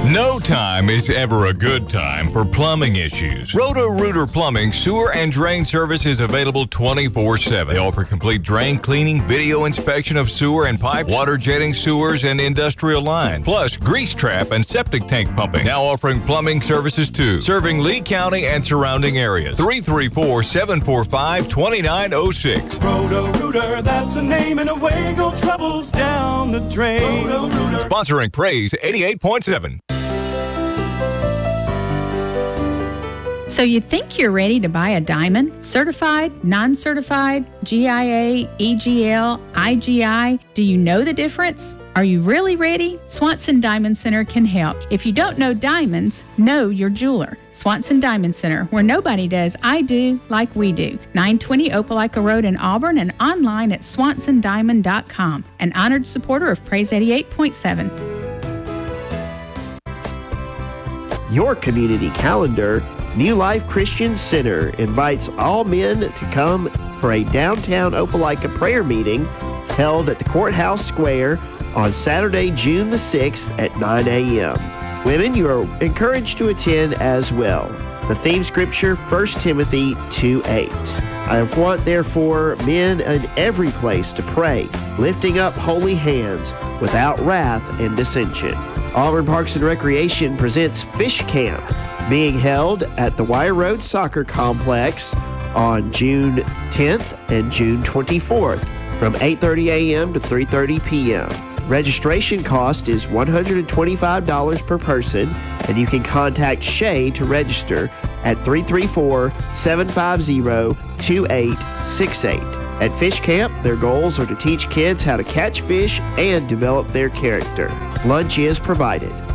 No time is ever a good time for plumbing issues. Roto-Rooter Plumbing sewer and drain service is available 24/7. They offer complete drain cleaning, video inspection of sewer and pipe, water jetting sewers and industrial lines, plus grease trap and septic tank pumping. Now offering plumbing services too, serving Lee County and surrounding areas. 334-745-2906. Roto-Rooter, that's the name, and away go troubles down the drain. Roto-Rooter. Sponsoring Praise 88.7. So you think you're ready to buy a diamond? Certified, non-certified, GIA, EGL, IGI? Do you know the difference? Are you really ready? Swanson Diamond Center can help. If you don't know diamonds, know your jeweler. Swanson Diamond Center, where nobody does I do like we do. 920 Opelika Road in Auburn and online at swansondiamond.com. An honored supporter of Praise 88.7. Your community calendar. New Life Christian Center invites all men to come for a downtown Opelika prayer meeting held at the Courthouse Square on Saturday, June the 6th at 9 a.m. Women, you are encouraged to attend as well. The theme scripture, 1 Timothy 2:8. I want, therefore, men in every place to pray, lifting up holy hands without wrath and dissension. Auburn Parks and Recreation presents Fish Camp, being held at the Wire Road Soccer Complex on June 10th and June 24th from 8:30 a.m. to 3:30 p.m. Registration cost is $125 per person, and you can contact Shay to register at 334-750-2868. At Fish Camp, their goals are to teach kids how to catch fish and develop their character. Lunch is provided.